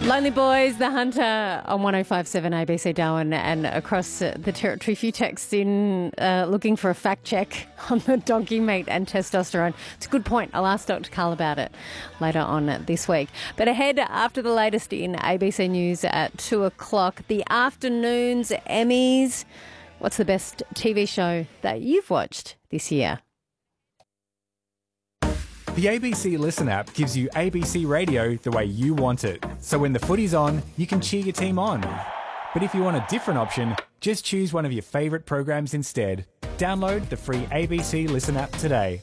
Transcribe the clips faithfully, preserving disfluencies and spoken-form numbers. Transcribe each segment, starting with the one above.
Lonely Boys, The Hunter on one oh five point seven A B C Darwin and across the territory. Few texts in uh, looking for a fact check on the donkey meat and testosterone. It's a good point. I'll ask Doctor Carl about it later on this week. But ahead after the latest in A B C News at two o'clock, the afternoon's Emmys. What's the best T V show that you've watched this year? The A B C Listen app gives you A B C Radio the way you want it. So when the footy's on, you can cheer your team on. But if you want a different option, just choose one of your favourite programs instead. Download the free A B C Listen app today.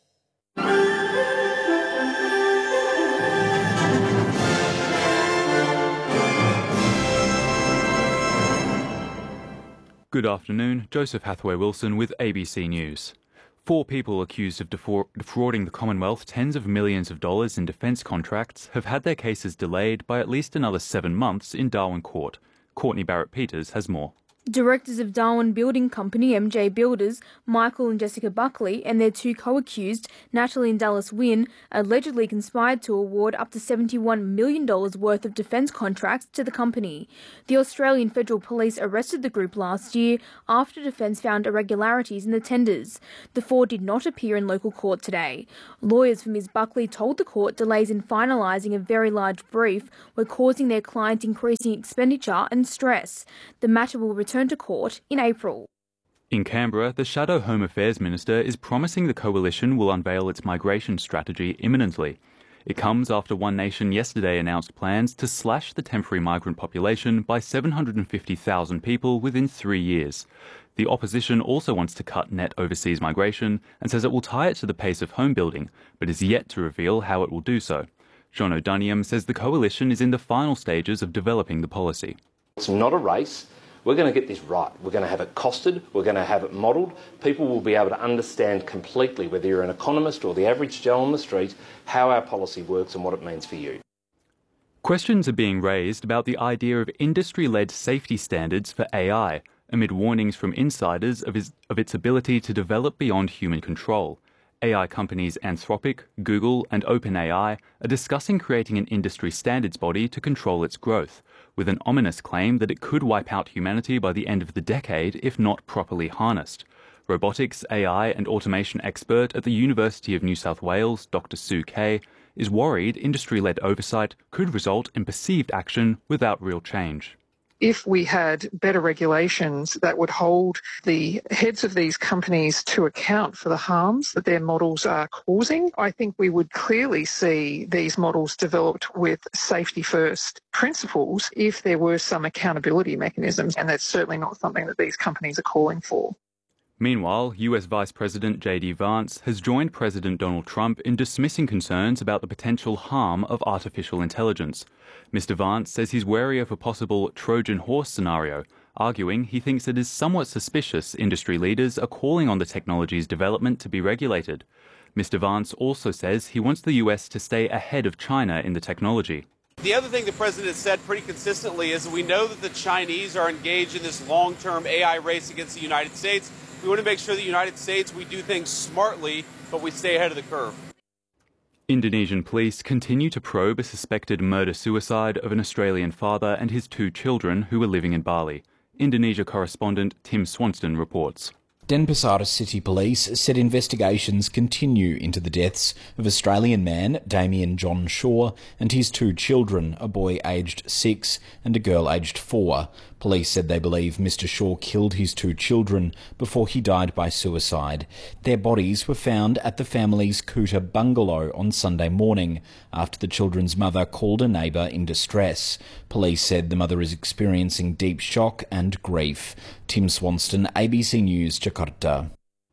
Good afternoon, Joseph Hathaway-Wilson with A B C News. Four people accused of defra- defrauding the Commonwealth tens of millions of dollars in defence contracts have had their cases delayed by at least another seven months in Darwin Court. Courtney Barrett-Peters has more. Directors of Darwin Building Company, M J Builders, Michael and Jessica Buckley, and their two co-accused, Natalie and Dallas Wynn, allegedly conspired to award up to seventy-one million dollars worth of defence contracts to the company. The Australian Federal Police arrested the group last year after Defence found irregularities in the tenders. The four did not appear in local court today. Lawyers for Miz Buckley told the court delays in finalising a very large brief were causing their client increasing expenditure and stress. The matter will return to court in April. In Canberra, the Shadow Home Affairs Minister is promising the coalition will unveil its migration strategy imminently. It comes after One Nation yesterday announced plans to slash the temporary migrant population by seven hundred fifty thousand people within three years. The opposition also wants to cut net overseas migration and says it will tie it to the pace of home building, but is yet to reveal how it will do so. John O'Duniam says the coalition is in the final stages of developing the policy. It's not a race. We're going to get this right. We're going to have it costed. We're going to have it modelled. People will be able to understand completely, whether you're an economist or the average Joe on the street, how our policy works and what it means for you. Questions are being raised about the idea of industry-led safety standards for A I, amid warnings from insiders of, his, of its ability to develop beyond human control. A I companies Anthropic, Google and OpenAI are discussing creating an industry standards body to control its growth, with an ominous claim that it could wipe out humanity by the end of the decade if not properly harnessed. Robotics, A I and automation expert at the University of New South Wales, Doctor Sue Kay, is worried industry-led oversight could result in perceived action without real change. If we had better regulations that would hold the heads of these companies to account for the harms that their models are causing, I think we would clearly see these models developed with safety-first principles if there were some accountability mechanisms, and that's certainly not something that these companies are calling for. Meanwhile, U S Vice President J D Vance has joined President Donald Trump in dismissing concerns about the potential harm of artificial intelligence. Mister Vance says he's wary of a possible Trojan horse scenario, arguing he thinks it is somewhat suspicious industry leaders are calling on the technology's development to be regulated. Mister Vance also says he wants the U S to stay ahead of China in the technology. The other thing the president has said pretty consistently is that we know that the Chinese are engaged in this long-term A I race against the United States. We want to make sure that the United States, we do things smartly, but we stay ahead of the curve. Indonesian police continue to probe a suspected murder-suicide of an Australian father and his two children who were living in Bali. Indonesia correspondent Tim Swanston reports. Denpasar City Police said investigations continue into the deaths of Australian man Damien John Shaw and his two children, a boy aged six and a girl aged four. Police said they believe Mister Shaw killed his two children before he died by suicide. Their bodies were found at the family's Kuta bungalow on Sunday morning after the children's mother called a neighbour in distress. Police said the mother is experiencing deep shock and grief. Tim Swanston, A B C News, Jakarta.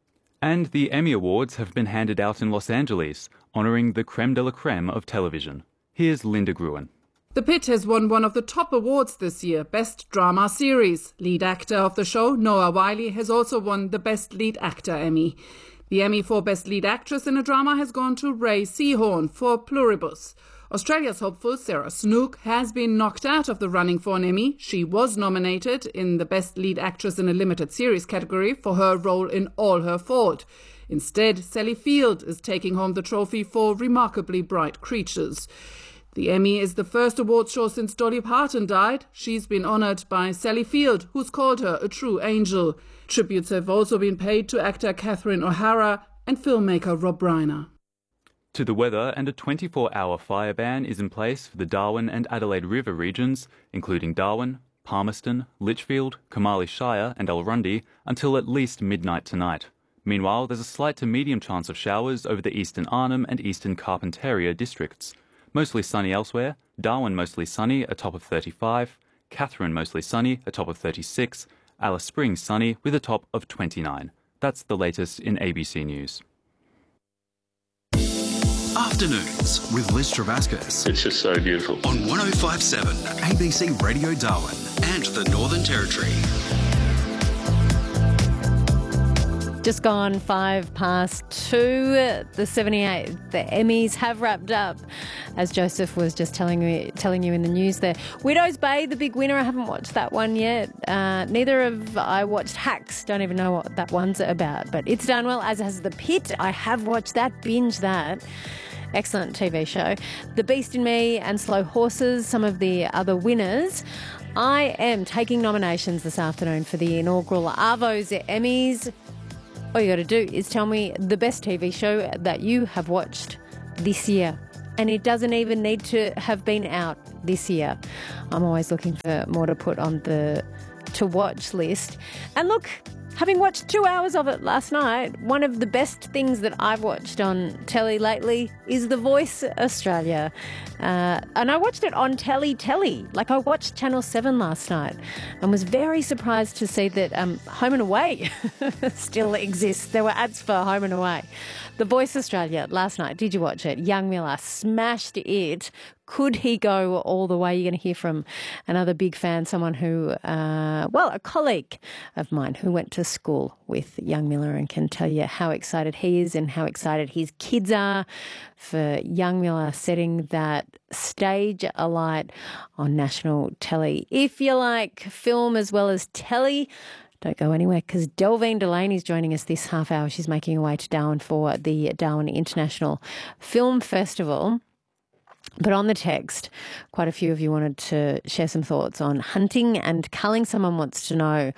And the Emmy Awards have been handed out in Los Angeles, honouring the creme de la creme of television. Here's Linda Gruen. The Pit has won one of the top awards this year, Best Drama Series. Lead actor of the show, Noah Wyle, has also won the Best Lead Actor Emmy. The Emmy for Best Lead Actress in a Drama has gone to Ray Seahorn for Pluribus. Australia's hopeful Sarah Snook has been knocked out of the running for an Emmy. She was nominated in the Best Lead Actress in a Limited Series category for her role in All Her Fault. Instead, Sally Field is taking home the trophy for Remarkably Bright Creatures. The Emmy is the first awards show since Dolly Parton died. She's been honoured by Sally Field, who's called her a true angel. Tributes have also been paid to actor Catherine O'Hara and filmmaker Rob Reiner. To the weather, and a twenty-four hour fire ban is in place for the Darwin and Adelaide River regions, including Darwin, Palmerston, Litchfield, Kamali Shire and Alrundi, until at least midnight tonight. Meanwhile, there's a slight to medium chance of showers over the eastern Arnhem and eastern Carpentaria districts. Mostly sunny elsewhere, Darwin mostly sunny, a top of thirty-five, Katherine mostly sunny, a top of thirty-six, Alice Springs sunny with a top of twenty-nine. That's the latest in A B C News. Afternoons with Liz Travascus. It's just so beautiful. On one oh five point seven A B C Radio Darwin and the Northern Territory. Just gone five past two. The seventy-eight, the Emmys have wrapped up, as Joseph was just telling me, telling you in the news there. Widow's Bay, the big winner. I haven't watched that one yet. Uh, neither have I watched Hacks. Don't even know what that one's about. But it's done well, as has The Pit. I have watched that, binge that. Excellent T V show. The Beast in Me and Slow Horses, some of the other winners. I am taking nominations this afternoon for the inaugural Arvos Emmys. All you got to do is tell me the best T V show that you have watched this year. And it doesn't even need to have been out this year. I'm always looking for more to put on the to-watch list. And look, having watched two hours of it last night, one of the best things that I've watched on telly lately is The Voice Australia. Uh, and I watched it on Telly Telly. Like, I watched Channel seven last night and was very surprised to see that um, Home and Away still exists. There were ads for Home and Away. The Voice Australia last night. Did you watch it? Young Miller smashed it. Could he go all the way? You're going to hear from another big fan, someone who, uh, well, a colleague of mine who went to school with Young Miller and can tell you how excited he is and how excited his kids are for Young Miller setting that stage alight on national telly. If you like film as well as telly, don't go anywhere, because Delvine Delaney is joining us this half hour. She's making her way to Darwin for the Darwin International Film Festival. But on the text, quite a few of you wanted to share some thoughts on hunting and culling. Someone wants to know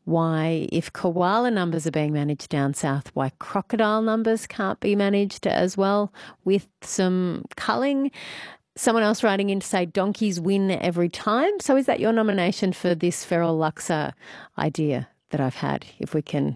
why, if koala numbers are being managed down south, why crocodile numbers can't be managed as well with some culling. Someone else writing in to say donkeys win every time. So is that your nomination for this feral luxor idea that I've had? If we can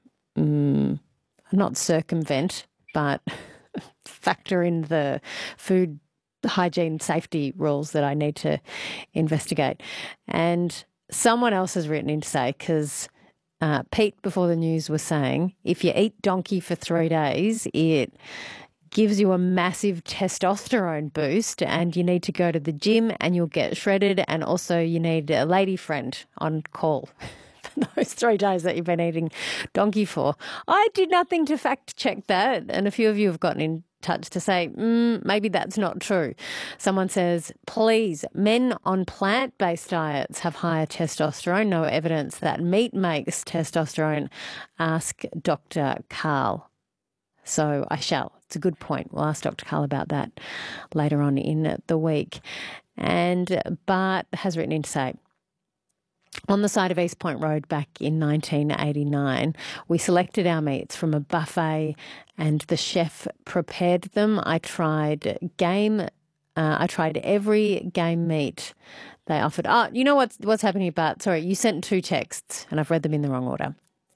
um, not circumvent, but factor in the food hygiene safety rules that I need to investigate. And someone else has written in to say, because uh, Pete before the news was saying, if you eat donkey for three days, it gives you a massive testosterone boost and you need to go to the gym and you'll get shredded, and also you need a lady friend on call for those three days that you've been eating donkey for. I did nothing to fact check that, and a few of you have gotten in touch to say, mm, maybe that's not true. Someone says, please, men on plant-based diets have higher testosterone. No evidence that meat makes testosterone. Ask Doctor Carl. So I shall. It's a good point. We'll ask Doctor Carl about that later on in the week. And Bart has written in to say, on the side of East Point Road back in nineteen eighty-nine, we selected our meats from a buffet and the chef prepared them. I tried game, uh, I tried every game meat they offered. Oh, you know what's, what's happening here, Bart? Sorry, you sent two texts and I've read them in the wrong order.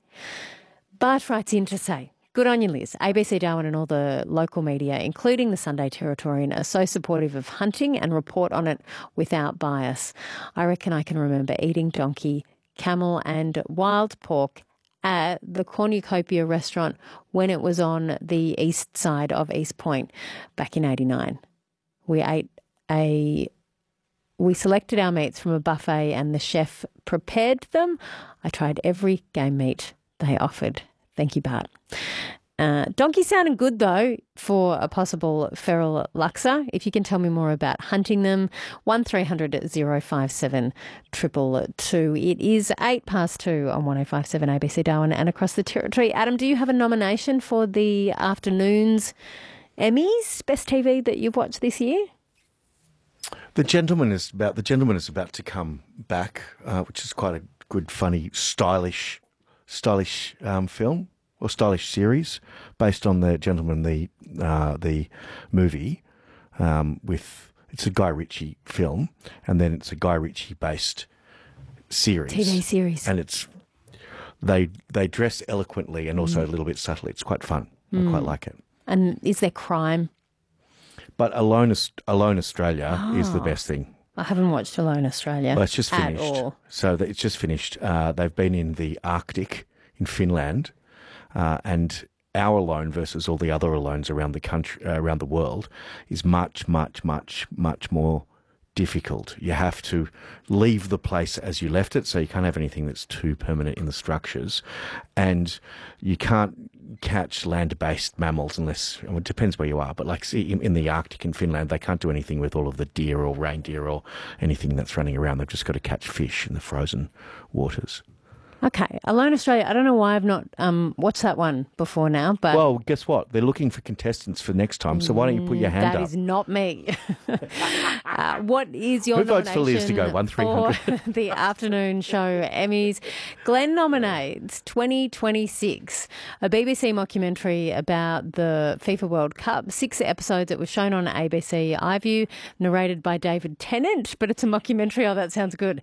Bart writes in to say, good on you, Liz. A B C Darwin and all the local media, including the Sunday Territorian, are so supportive of hunting and report on it without bias. I reckon I can remember eating donkey, camel and wild pork at the Cornucopia restaurant when it was on the east side of East Point back in eighty-nine. We ate a... We selected our meats from a buffet and the chef prepared them. I tried every game meat they offered. Thank you, Bart. Uh, donkey sounded good, though, for a possible feral luxor. If you can tell me more about hunting them, one three hundred oh five seven two two two. It is eight past two on one oh five point seven A B C Darwin and across the Territory. Adam, do you have a nomination for the afternoon's Emmys, Best T V that you've watched this year? The Gentleman is about the Gentleman is about to come back, uh, which is quite a good, funny, stylish, stylish um, film or stylish series based on The Gentleman, the uh, the movie. Um, with it's a Guy Ritchie film, and then it's a Guy Ritchie based series, T V series, and it's they they dress eloquently and also mm. a little bit subtly. It's quite fun. Mm. I quite like it. And is there crime? But Alone, Alone Australia oh, is the best thing. I haven't watched Alone Australia. Well, it's just finished. At all. So it's just finished. Uh, they've been in the Arctic in Finland, uh, and our Alone versus all the other Alones around the country, uh, around the world, is much, much, much, much more difficult. You have to leave the place as you left it, so you can't have anything that's too permanent in the structures, and you can't catch land-based mammals unless, well, it depends where you are, but like see, in, in the Arctic in Finland, they can't do anything with all of the deer or reindeer or anything that's running around. They've just got to catch fish in the frozen waters. Okay, Alone Australia. I don't know why I've not um, watched that one before now, but well, guess what? They're looking for contestants for next time. So why don't you put your hand that up? That is not me. uh, what is your Who votes nomination for Liz to go one three hundred for the afternoon show Emmys? Glenn nominates twenty twenty-six, a B B C mockumentary about the FIFA World Cup. Six episodes. It was shown on A B C iView, narrated by David Tennant, but it's a mockumentary. Oh, that sounds good.